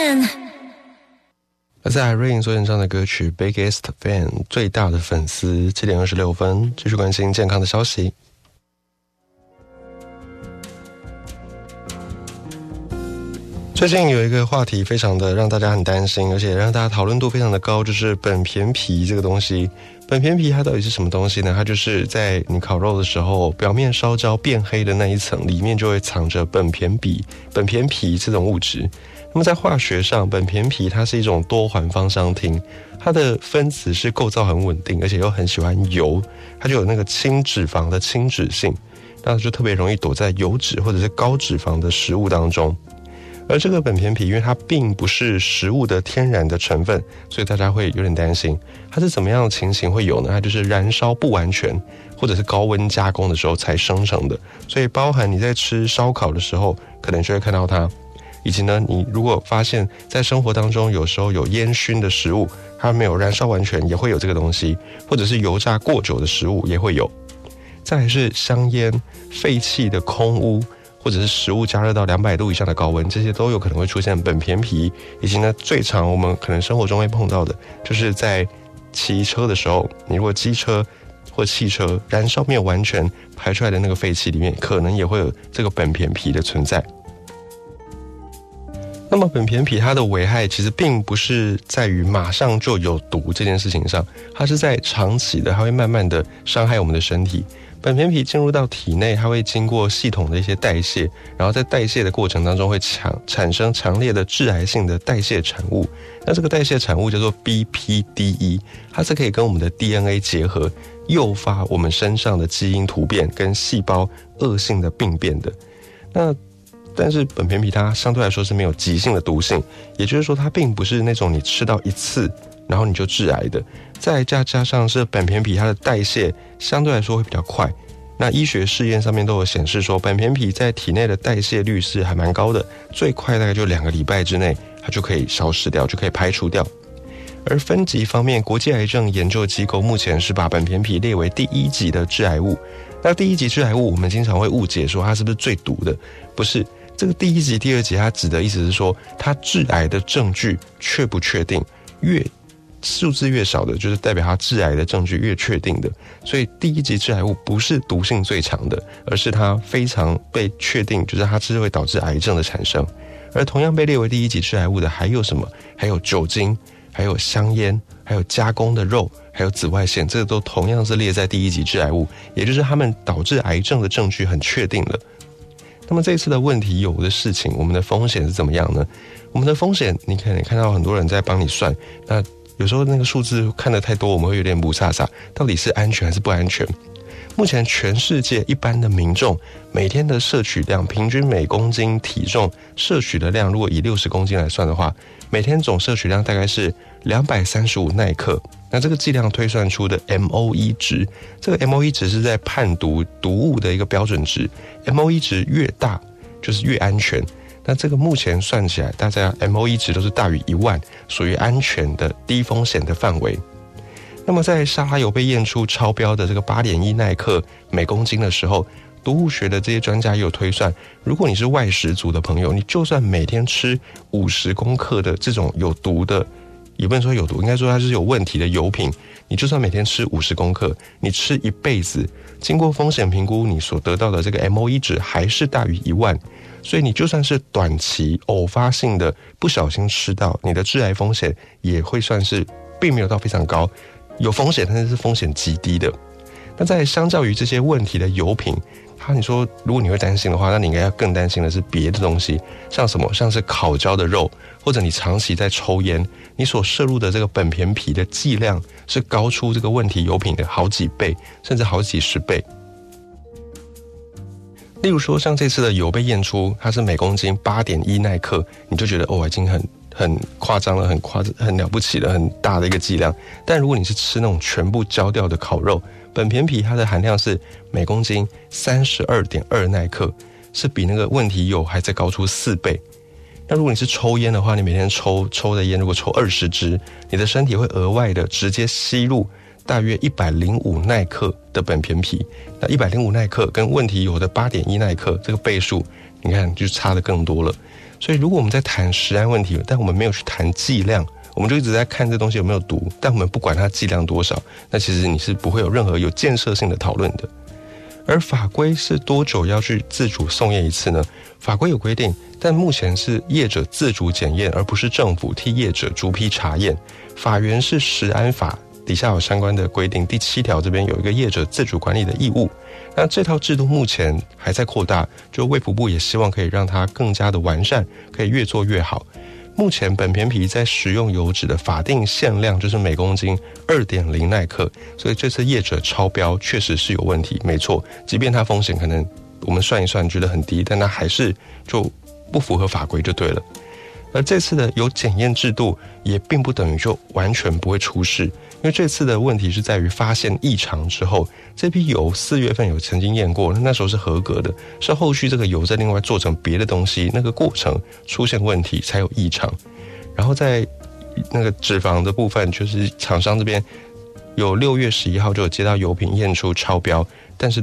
fan。 而在 Irene 所演唱的歌曲 Biggest Fan 最大的粉丝7点26分，继续关心健康的消息。最近有一个话题非常的让大家很担心，而且让大家讨论度非常的高，就是本片皮这个东西。本片皮它到底是什么东西呢？它就是在你烤肉的时候，表面烧焦变黑的那一层，里面就会藏着苯片皮这种物质。那么在化学上，苯片皮它是一种多环芳香烃，它的分子是构造很稳定，而且又很喜欢油，它就有那个轻脂肪的亲脂性，那就特别容易躲在油脂或者是高脂肪的食物当中。而这个苯片皮因为它并不是食物的天然的成分，所以大家会有点担心它是怎么样的情形会有呢？它就是燃烧不完全或者是高温加工的时候才生成的，所以包含你在吃烧烤的时候可能就会看到它，以及呢你如果发现在生活当中有时候有烟熏的食物它没有燃烧完全也会有这个东西，或者是油炸过久的食物也会有。再来是香烟、废弃的空污，或者是食物加热到200度以上的高温，这些都有可能会出现苯片皮。以及呢，最常我们可能生活中会碰到的，就是在骑车的时候，你如果机车或汽车燃烧没有完全排出来的那个废气里面，可能也会有这个苯片皮的存在。那么苯片皮它的危害其实并不是在于马上就有毒这件事情上，它是在长期的，它会慢慢的伤害我们的身体。苯片皮进入到体内，它会经过系统的一些代谢，然后在代谢的过程当中会产生强烈的致癌性的代谢产物。那这个代谢产物叫做 BPDE， 它是可以跟我们的 DNA 结合，诱发我们身上的基因突变跟细胞恶性的病变的。但是苯片皮它相对来说是没有急性的毒性，也就是说它并不是那种你吃到一次然后你就致癌的。再加上是苯片皮它的代谢相对来说会比较快，那医学试验上面都有显示说苯片皮在体内的代谢率是还蛮高的，最快大概就2个礼拜之内它就可以消失掉，就可以排除掉。而分级方面，国际癌症研究机构目前是把苯片皮列为第1级的致癌物。那第1级致癌物我们经常会误解说它是不是最毒的，不是，这个第1级第2级它指的意思是说它致癌的证据确不确定，数字越少的就是代表它致癌的证据越确定的。所以第1级致癌物不是毒性最强的，而是它非常被确定就是它是会导致癌症的产生。而同样被列为第1级致癌物的还有什么？还有酒精，还有香烟，还有加工的肉，还有紫外线，这个都同样是列在第1级致癌物，也就是它们导致癌症的证据很确定了。那么这一次的问题有的事情，我们的风险是怎么样呢？我们的风险你可能看到很多人在帮你算，那有时候那个数字看得太多，我们会有点不飒飒，到底是安全还是不安全？目前全世界一般的民众每天的摄取量，平均每公斤体重摄取的量，如果以60公斤来算的话，每天总摄取量大概是235耐克。那这个剂量推算出的 MOE 值，这个 MOE 值是在判读毒物的一个标准值， MOE 值越大就是越安全。那这个目前算起来，大家 MOE 值都是大于1万，属于安全的低风险的范围。那么在沙拉油被验出超标的这个 8.1 耐克每公斤的时候，毒物学的这些专家也有推算，如果你是外食族的朋友，你就算每天吃50公克的这种有毒的，也不能说有毒，应该说它是有问题的油品，你就算每天吃50公克，你吃一辈子，经过风险评估，你所得到的这个 MOE 值还是大于1万。所以你就算是短期偶发性的不小心吃到，你的致癌风险也会算是并没有到非常高，有风险，但是风险极低的。那在相较于这些问题的油品，你说如果你会担心的话，那你应该要更担心的是别的东西，像什么？像是烤焦的肉，或者你长期在抽烟，你所摄入的这个苯片皮的剂量是高出这个问题油品的好几倍，甚至好几十倍。例如说，像这次的油被验出它是每公斤 8.1 耐克，你就觉得已经很夸张了，很了不起了，很大的一个剂量。但如果你是吃那种全部焦掉的烤肉，苯片皮它的含量是每公斤 32.2 耐克，是比那个问题油还再高出4倍。那如果你是抽烟的话，你每天抽的烟如果抽20支，你的身体会额外的直接吸入大约105耐克的苯片皮。那105耐克跟问题油的 8.1 耐克这个倍数，你看就差得更多了。 所以如果我们在谈食安问题，但我们没有去谈剂量，我们就一直在看这东西有没有毒，但我们不管它剂量多少，那其实你是不会有任何有建设性的讨论的。而法规是多久要去自主送验一次呢？法规有规定，但目前是业者自主检验，而不是政府替业者逐批查验。法源是食安法底下有相关的规定，第7条这边有一个业者自主管理的义务。那这套制度目前还在扩大，就卫福部也希望可以让它更加的完善，可以越做越好。目前本片皮在食用油脂的法定限量就是每公斤 2.0 耐克，所以这次业者超标确实是有问题，没错，即便它风险可能我们算一算觉得很低，但它还是就不符合法规就对了。而这次的有检验制度也并不等于就完全不会出事，因为这次的问题是在于发现异常之后，这批油4月份有曾经验过，那时候是合格的，是后续这个油再另外做成别的东西，那个过程出现问题才有异常。然后在那个脂肪的部分，就是厂商这边有6月11号就有接到油品验出超标，但是